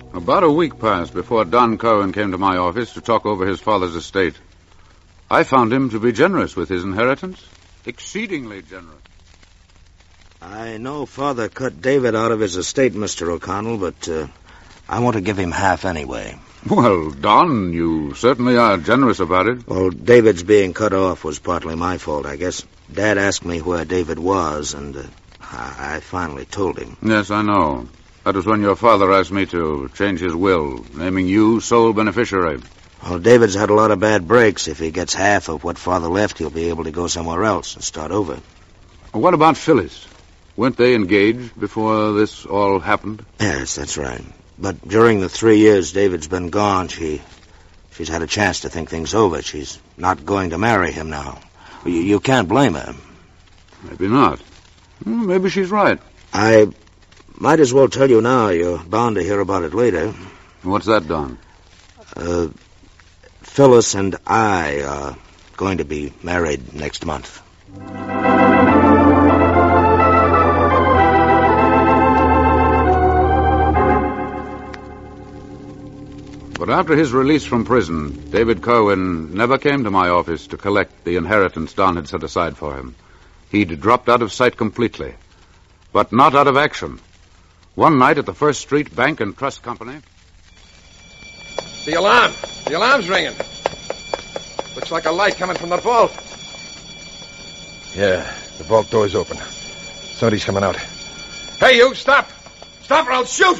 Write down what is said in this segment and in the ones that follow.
About a week passed before Don Cohen came to my office to talk over his father's estate. I found him to be generous with his inheritance. Exceedingly generous. I know Father cut David out of his estate, Mr. O'Connell, but I want to give him half anyway. Well, Don, you certainly are generous about it. Well, David's being cut off was partly my fault, I guess. Dad asked me where David was, and I finally told him. Yes, I know. That was when your father asked me to change his will, naming you sole beneficiary. Well, David's had a lot of bad breaks. If he gets half of what Father left, he'll be able to go somewhere else and start over. What about Phyllis? Weren't they engaged before this all happened? Yes, that's right. But during the 3 years David's been gone, she's had a chance to think things over. She's not going to marry him now. You can't blame her. Maybe not. Maybe she's right. I might as well tell you now. You're bound to hear about it later. What's that, Don? Phyllis and I are going to be married next month. But after his release from prison, David Cohen never came to my office to collect the inheritance Don had set aside for him. He'd dropped out of sight completely, but not out of action. One night at the First Street Bank and Trust Company... The alarm! The alarm's ringing. Looks like a light coming from the vault. Yeah, the vault door's open. Somebody's coming out. Hey, you, stop! Stop or I'll shoot!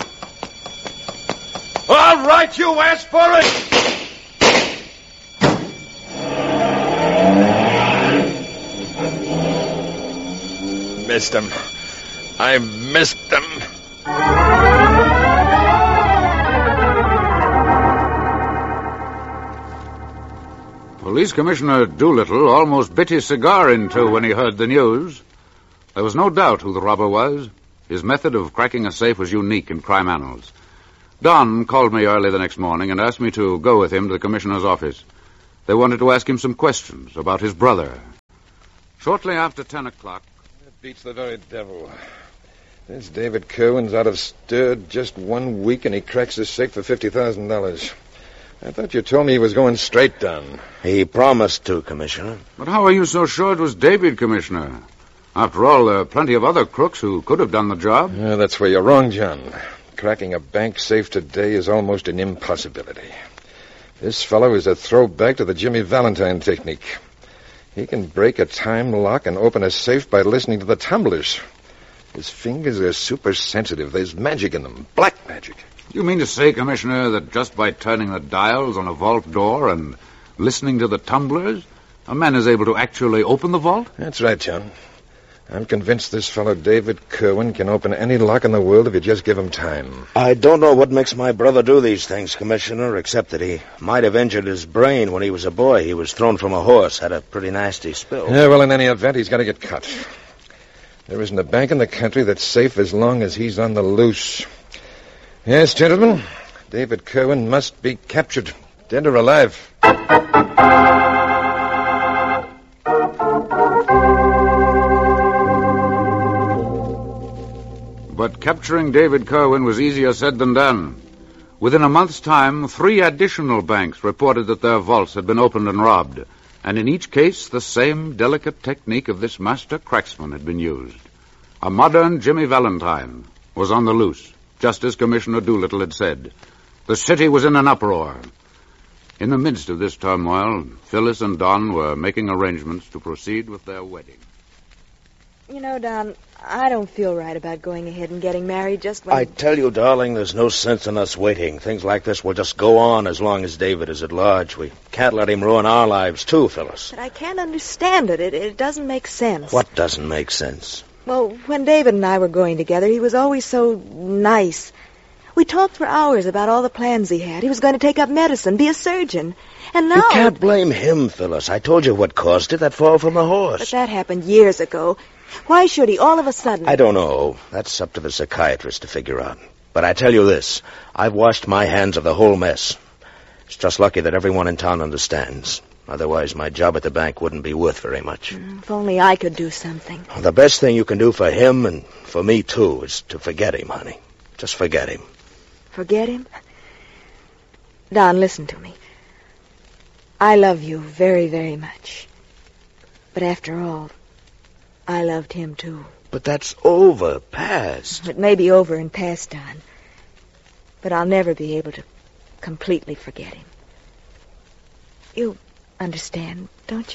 All right, you asked for it! Missed him. I missed him. Police Commissioner Doolittle almost bit his cigar in two when he heard the news. There was no doubt who the robber was. His method of cracking a safe was unique in crime annals. Don called me early the next morning and asked me to go with him to the commissioner's office. They wanted to ask him some questions about his brother. Shortly after 10 o'clock... That beats the very devil. This David Cohen's out of stir just 1 week and he cracks his safe for $50,000. I thought you told me he was going straight down. He promised to, Commissioner. But how are you so sure it was David, Commissioner? After all, there are plenty of other crooks who could have done the job. That's where you're wrong, John. Cracking a bank safe today is almost an impossibility. This fellow is a throwback to the Jimmy Valentine technique. He can break a time lock and open a safe by listening to the tumblers. His fingers are super sensitive. There's magic in them. Black magic. You mean to say, Commissioner, that just by turning the dials on a vault door and listening to the tumblers, a man is able to actually open the vault? That's right, John. I'm convinced this fellow David Cohen can open any lock in the world if you just give him time. I don't know what makes my brother do these things, Commissioner, except that he might have injured his brain when he was a boy. He was thrown from a horse, had a pretty nasty spill. Yeah, well, in any event, he's got to get cut. There isn't a bank in the country that's safe as long as he's on the loose. Yes, gentlemen, David Cohen must be captured, dead or alive. But capturing David Cohen was easier said than done. Within a month's time, 3 additional banks reported that their vaults had been opened and robbed, and in each case the same delicate technique of this master cracksman had been used. A modern Jimmy Valentine was on the loose, just as Commissioner Doolittle had said. The city was in an uproar. In the midst of this turmoil, Phyllis and Don were making arrangements to proceed with their wedding. You know, Don, I don't feel right about going ahead and getting married just when... I tell you, darling, there's no sense in us waiting. Things like this will just go on as long as David is at large. We can't let him ruin our lives, too, Phyllis. But I can't understand it. It doesn't make sense. What doesn't make sense? Well, when David and I were going together, he was always so nice. We talked for hours about all the plans he had. He was going to take up medicine, be a surgeon. And now... You can't blame him, Phyllis. I told you what caused it, that fall from the horse. But that happened years ago. Why should he, all of a sudden? I don't know. That's up to the psychiatrist to figure out. But I tell you this, I've washed my hands of the whole mess. It's just lucky that everyone in town understands. Otherwise, my job at the bank wouldn't be worth very much. If only I could do something. The best thing you can do for him, and for me too, is to forget him, honey. Just forget him. Forget him? Don, listen to me. I love you very, very much. But after all, I loved him too. But that's over, past. It may be over and past, Don. But I'll never be able to completely forget him. You understand, don't you?